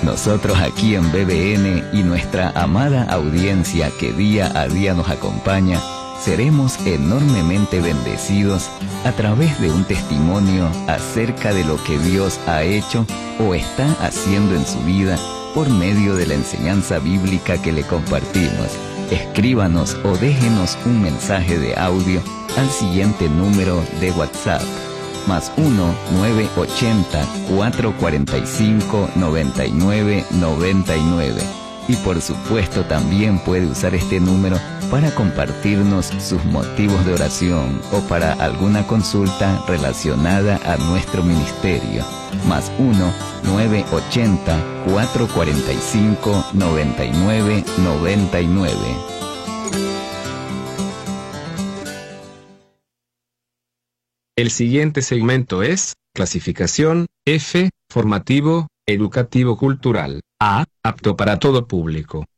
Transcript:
Nosotros aquí en BBN y nuestra amada audiencia que día a día nos acompaña, seremos enormemente bendecidos a través de un testimonio acerca de lo que Dios ha hecho o está haciendo en su vida por medio de la enseñanza bíblica que le compartimos. Escríbanos o déjenos un mensaje de audio al siguiente número de WhatsApp: +1 980 445 9999. Y por supuesto también puede usar este número para compartirnos sus motivos de oración o para alguna consulta relacionada a nuestro ministerio. +1 980 445 9999. El siguiente segmento es clasificación F, formativo, educativo cultural. A, apto para todo público.